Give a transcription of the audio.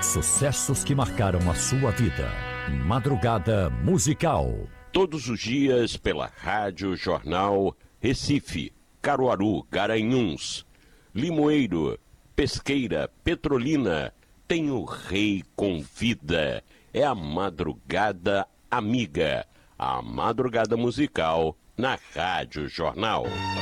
sucessos que marcaram a sua vida. Madrugada Musical. Todos os dias pela Rádio Jornal Recife, Caruaru, Garanhuns, Limoeiro, Pesqueira, Petrolina. Tem o Rei Convida. É a Madrugada Amiga. A Madrugada Musical na Rádio Jornal.